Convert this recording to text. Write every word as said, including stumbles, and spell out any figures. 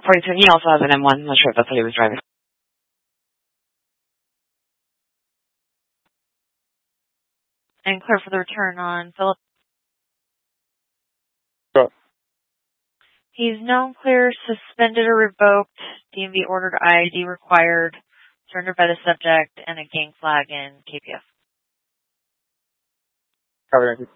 according to him, he also has an M one. I'm not sure if that's what he was driving. And clear for the return on Philip. Sure. He's known clear, suspended or revoked, D M V ordered, I D required, surrendered by the subject, and a gang flag in K P F. Cover.